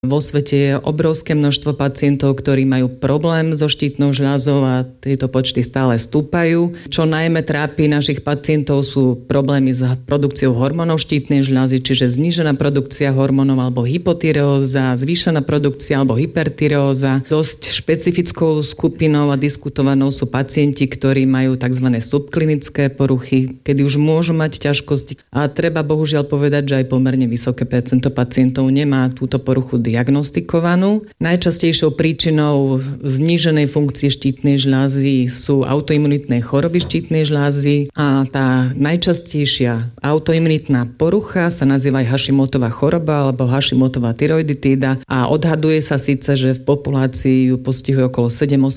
Vo svete je obrovské množstvo pacientov, ktorí majú problém so štítnou žľazou a tieto počty stále stúpajú. Čo najmä trápi našich pacientov sú problémy s produkciou hormónov štítnej žľazy, čiže znížená produkcia hormónov alebo hypotyreóza, zvýšená produkcia alebo hypertyreóza. Dosť špecifickou skupinou a diskutovanou sú pacienti, ktorí majú tzv. Subklinické poruchy, kedy už môžu mať ťažkosti. A treba bohužiaľ povedať, že aj pomerne vysoké percento pacientov nemá túto poruchu diagnostikovanú. Najčastejšou príčinou zníženej funkcie štítnej žľazy sú autoimunitné choroby štítnej žľazy a tá najčastejšia autoimunitná porucha sa nazýva aj Hashimotová choroba alebo Hashimotová tyroiditída a odhaduje sa síce, že v populácii ju postihuje okolo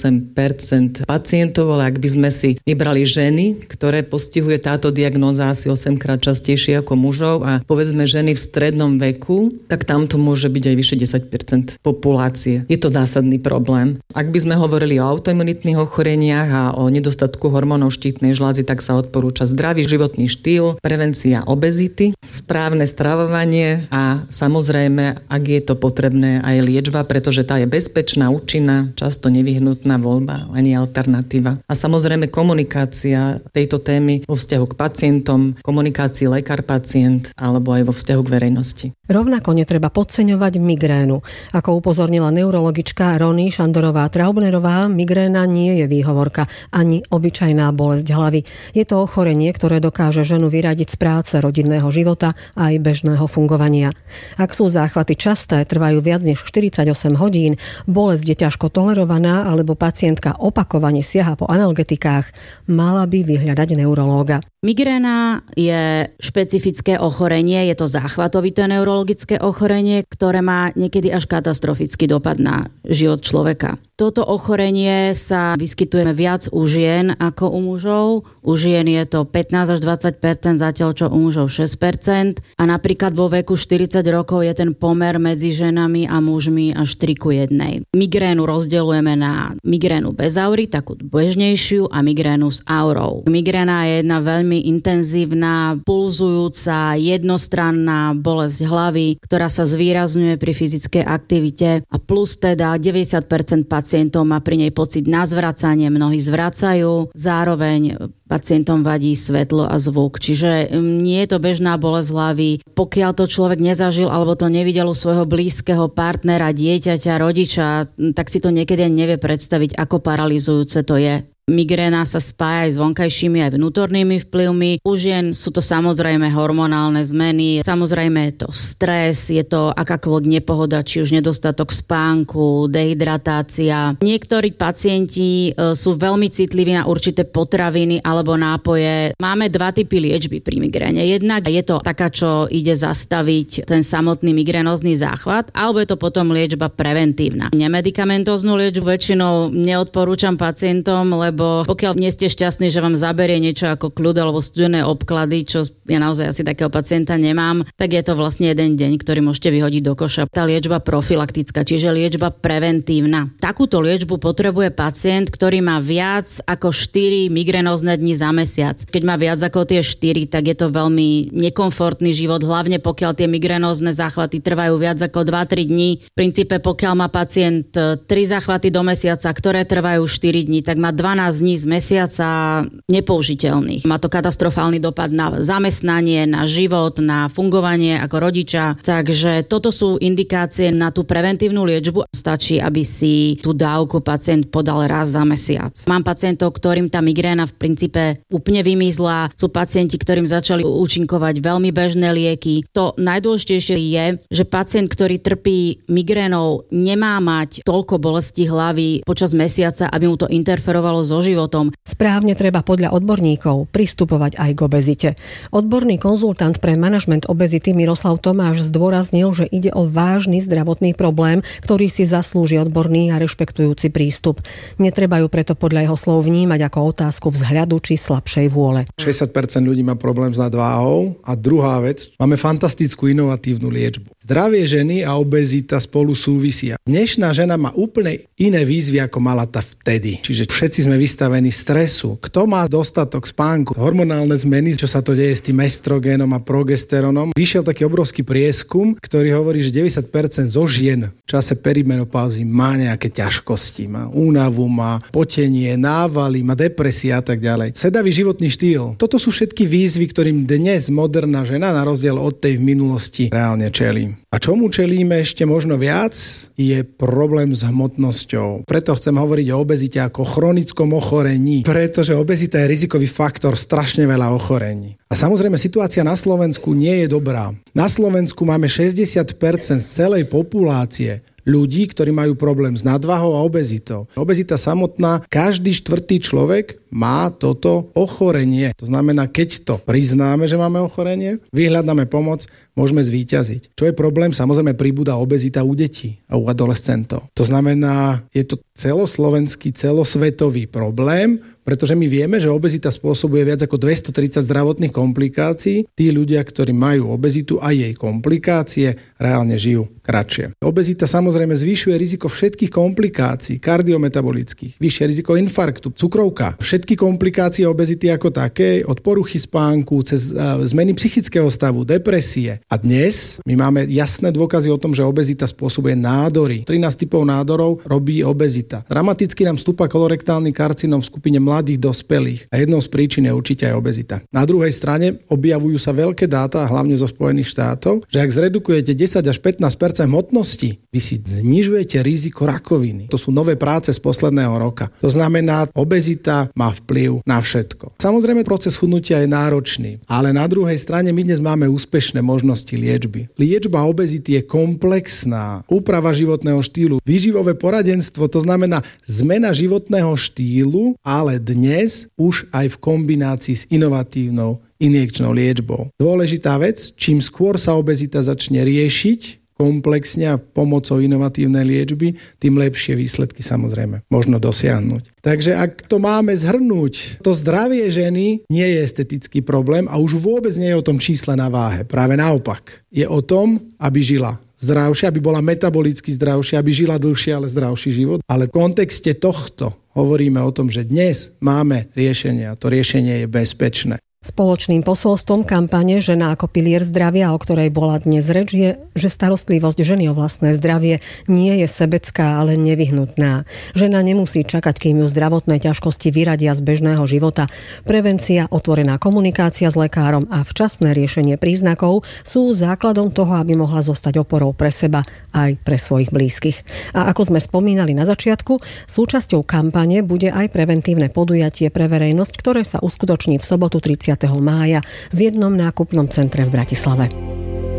7-8% pacientov, ale ak by sme si vybrali ženy, ktoré postihuje táto diagnóza asi 8-krát častejšie ako mužov a povedzme ženy v strednom veku, tak tam to môže byť aj vyše 10% populácie. Je to zásadný problém. Ak by sme hovorili o autoimunitných ochoreniach a o nedostatku hormónov štítnej žľazy, tak sa odporúča zdravý životný štýl, prevencia obezity, správne stravovanie a samozrejme, ak je to potrebné, aj liečba, pretože tá je bezpečná, účinná, často nevyhnutná voľba, ani alternatíva. A samozrejme komunikácia tejto témy vo vzťahu k pacientom, komunikácii lekár-pacient alebo aj vo vzťahu k verejnosti. Rovnako netreba podceňovať migrénu. Ako upozornila neurologička Rony Šandorová-Traubnerová, migréna nie je výhovorka ani obyčajná bolesť hlavy. Je to ochorenie, ktoré dokáže ženu vyradiť z práce, rodinného života a aj bežného fungovania. Ak sú záchvaty časté, trvajú viac než 48 hodín, bolesť je ťažko tolerovaná alebo pacientka opakovane siaha po analgetikách, mala by vyhľadať neurológa. Migréna je špecifické ochorenie, je to záchvatovité neurologické ochorenie, ktoré má niekedy až katastrofický dopad na život človeka. Toto ochorenie sa vyskytuje viac u žien ako u mužov. U žien je to 15 až 20%, zatiaľ čo u mužov 6%. A napríklad vo veku 40 rokov je ten pomer medzi ženami a mužmi až 3:1. Migrénu rozdeľujeme na migrénu bez aury, takú bežnejšiu, a migrénu s aurou. Migréna je jedna veľmi intenzívna, pulzujúca, jednostranná bolesť hlavy, ktorá sa zvýrazňuje pri fyzickej aktivite a plus teda 90% pacientov má pri nej pocit na zvracanie, mnohí zvracajú, zároveň pacientom vadí svetlo a zvuk. Čiže nie je to bežná bolesť hlavy. Pokiaľ to človek nezažil alebo to nevidel u svojho blízkeho partnera, dieťaťa, rodiča, tak si to niekedy nevie predstaviť, ako paralyzujúce to je. Migréna sa spája aj s vonkajšími aj vnútornými vplyvmi. U žien sú to samozrejme hormonálne zmeny, samozrejme je to stres, je to akákoľvek nepohoda, či už nedostatok spánku, dehydratácia. Niektorí pacienti sú veľmi citliví na určité potraviny alebo nápoje. Máme dva typy liečby pri migréne. Jednak je to taká, čo ide zastaviť ten samotný migrénozný záchvat, alebo je to potom liečba preventívna. Nemedikamentóznu liečbu väčšinou neodporúčam pacientom, lebo pokiaľ nie ste šťastní, že vám zaberie niečo ako kľud alebo studené obklady, čo ja naozaj asi takého pacienta nemám, tak je to vlastne jeden deň, ktorý môžete vyhodiť do koša. Tá liečba profilaktická, čiže liečba preventívna. Takúto liečbu potrebuje pacient, ktorý má viac ako 4 migrénozne dni za mesiac. Keď má viac ako tie 4, tak je to veľmi nekomfortný život, hlavne pokiaľ tie migrénozne záchvaty trvajú viac ako 2-3 dní. V princípe, pokiaľ má pacient 3 záchvaty do mesiaca, ktoré trvajú 4 dní, tak má 12 dní z mesiaca nepoužiteľných. Má to katastrofálny dopad na zamestnanie, na život, na fungovanie ako rodiča. Takže toto sú indikácie na tú preventívnu liečbu. Stačí, aby si tú dávku pacient podal raz za mesiac. Mám pacientov, ktorým tá migréna v princípe úplne vymizla. Sú pacienti, ktorým začali účinkovať veľmi bežné lieky. To najdôležitejšie je, že pacient, ktorý trpí migrénou, nemá mať toľko bolesti hlavy počas mesiaca, aby mu to interferovalo so životom. Správne treba podľa odborníkov pristupovať aj k obezite. Odborný konzultant pre manažment obezity Miroslav Tomáš zdôraznil, že ide o vážny zdravotný problém, ktorý si zaslúži odborný a rešpektujúci prístup. Netreba ju preto podľa jeho slov vnímať ako otázku vzhľadu či slabšej vôle. 60% ľudí má problém s nadváhou a druhá vec, máme fantastickú inovatívnu liečbu. Zdravie ženy a obezita spolu súvisia. Dnešná žena má úplne iné výzvy, ako mala tá vtedy. Čiže všetci sme vystavení stresu. Kto má dostatok spánku, hormonálne zmeny, čo sa to deje s tým estrogénom a progesterónom. Vyšiel taký obrovský prieskum, ktorý hovorí, že 90% zo žien v čase perimenopauzy má nejaké ťažkosti, má únavu, má potenie, návaly, má depresia a tak ďalej. Sedavý životný štýl. Toto sú všetky výzvy, ktorým dnes moderná žena na rozdiel od tej v minulosti reálne čelí. A čomu čelíme ešte možno viac, je problém s hmotnosťou. Preto chcem hovoriť o obezite ako chronickom ochorení, pretože obezita je rizikový faktor strašne veľa ochorení. A samozrejme situácia na Slovensku nie je dobrá. Na Slovensku máme 60% z celej populácie ľudí, ktorí majú problém s nadvahou a obezitou. Obezita samotná, každý štvrtý človek má toto ochorenie. To znamená, keď to priznáme, že máme ochorenie, vyhľadáme pomoc, môžeme zvíťaziť. Čo je problém? Samozrejme pribúda obezita u detí a u adolescentov. To znamená, je to celoslovenský, celosvetový problém, pretože my vieme, že obezita spôsobuje viac ako 230 zdravotných komplikácií. Tí ľudia, ktorí majú obezitu a jej komplikácie, reálne žijú kratšie. Obezita samozrejme zvyšuje riziko všetkých komplikácií, kardiometabolických, vyššie riziko infarktu, cukrovka, všetky komplikácie obezity ako také, od poruchy spánku, cez zmeny psychického stavu, depresie. A dnes my máme jasné dôkazy o tom, že obezita spôsobuje nádory. 13 typov nádorov robí obezita. Dramaticky nám stúpa kolorektálny karcinom v skupine mladých dospelých. A jednou z príčin je určite aj obezita. Na druhej strane objavujú sa veľké dáta, hlavne zo Spojených štátov, že ak zredukujete 10 až 15% hmotnosti, vy si znižujete riziko rakoviny. To sú nové práce z posledného roka. To znamená, obezita má vplyv na všetko. Samozrejme, proces chudnutia je náročný, ale na druhej strane my dnes máme úspešné možnosti liečby. Liečba obezity je komplexná. Úprava životného štýlu, výživové poradenstvo, to znamená zmena životného štýlu, ale dnes už aj v kombinácii s inovatívnou injekčnou liečbou. Dôležitá vec, čím skôr sa obezita začne riešiť komplexne a pomocou inovatívnej liečby, tým lepšie výsledky samozrejme možno dosiahnuť. Takže ak to máme zhrnúť, to zdravie ženy nie je estetický problém a už vôbec nie je o tom čísle na váhe. Práve naopak. Je o tom, aby žila zdravšie, aby bola metabolicky zdravšia, aby žila dlhšie, ale zdravší život. Ale v kontexte tohto hovoríme o tom, že dnes máme riešenie a to riešenie je bezpečné. Spoločným posolstvom kampane Žena ako pilier zdravia, o ktorej bola dnes reč, je, že starostlivosť ženy o vlastné zdravie nie je sebecká, ale nevyhnutná. Žena nemusí čakať, kým ju zdravotné ťažkosti vyradia z bežného života. Prevencia, otvorená komunikácia s lekárom a včasné riešenie príznakov sú základom toho, aby mohla zostať oporou pre seba aj pre svojich blízkych. A ako sme spomínali na začiatku, súčasťou kampane bude aj preventívne podujatie pre verejnosť, ktoré sa uskutoční v sobotu 30. mája v jednom nákupnom centre v Bratislave.